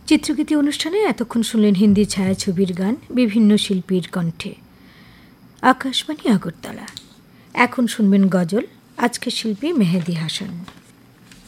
চিত্রগীতি অনুষ্ঠানে এতক্ষণ শুনলেন হিন্দি ছায়াছবির গান বিভিন্ন শিল্পীর কণ্ঠে। আকাশবাণী আগরতলা। এখন শুনবেন গজল। আজকের শিল্পী মেহেদি হাসান।